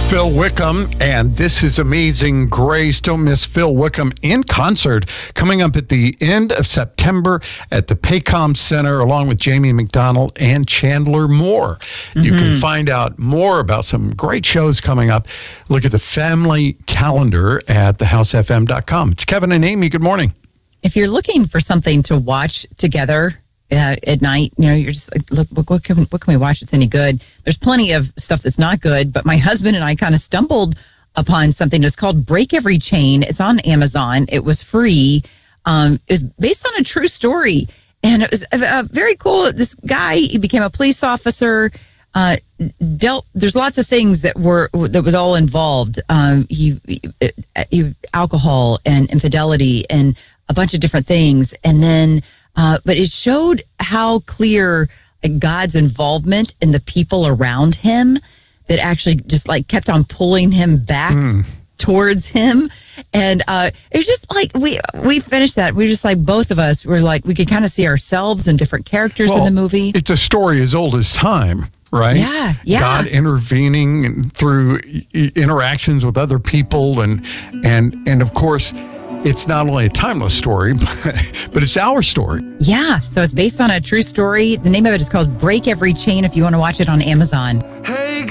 Phil Wickham, and this is Amazing Grace. Don't miss Phil Wickham in concert coming up at the end of September at the Paycom Center, along with Jamie McDonald and Chandler Moore. You can find out more about some great shows coming up. Look at the family calendar at thehousefm.com. It's Kevin and Amy. Good morning. If you're looking for something to watch together at night, you're just like, look, what can we watch that's any good? There's plenty of stuff that's not good, but my husband and I kind of stumbled upon something that's called Break Every Chain. It's on Amazon. It was free. It was based on a true story, and it was very cool. This guy, he became a police officer. There's lots of things that was all involved. He alcohol and infidelity and a bunch of different things, and then. But it showed how clear God's involvement in the people around him that actually just like kept on pulling him back towards him. And it was just like we finished that. We just like both of us were like we could kind of see ourselves and different characters in the movie. It's a story as old as time, right? Yeah. God intervening through interactions with other people and of course. It's not only a timeless story, but it's our story. Yeah, so it's based on a true story. The name of it is called Break Every Chain if you want to watch it on Amazon. Hey.